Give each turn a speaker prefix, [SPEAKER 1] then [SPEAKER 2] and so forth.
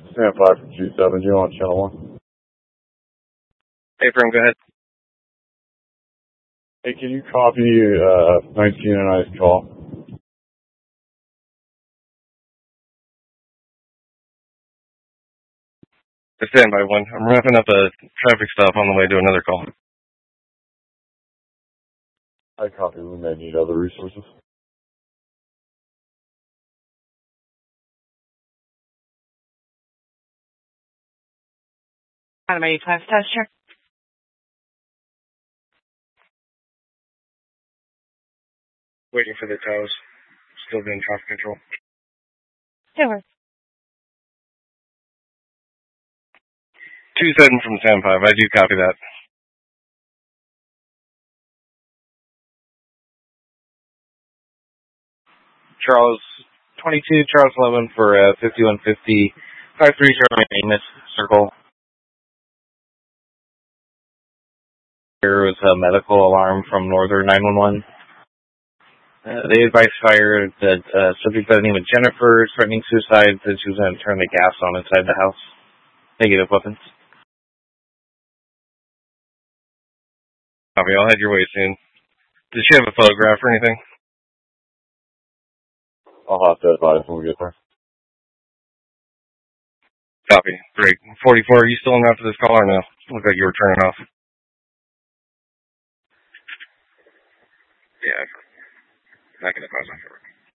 [SPEAKER 1] Stand 5 from G7, you on channel 1.
[SPEAKER 2] Hey, Firm, go ahead.
[SPEAKER 1] Hey, can you copy 19 and I's call?
[SPEAKER 2] Stand by 1. I'm wrapping up a traffic stop on the way to another call.
[SPEAKER 1] I copy, we may need other resources.
[SPEAKER 3] Adam 85 tester.
[SPEAKER 2] Waiting for the tows. Still doing traffic control.
[SPEAKER 3] Over.
[SPEAKER 2] 27 from Sam 5. I do copy that.
[SPEAKER 4] Charles 22, Charles 11 for 5150, 530 Amos Circle. There was a medical alarm from Northern 911. They advised fire that subject by the name of Jennifer is threatening suicide, that she was going to turn the gas on inside the house. Negative weapons.
[SPEAKER 2] Copy, I'll head your way soon. Does she have a photograph or anything?
[SPEAKER 1] I'll have to advise when we get there.
[SPEAKER 2] Copy. Great. 44, are you still in after this call or no? Looked like you were turning off. Yeah, I can advise on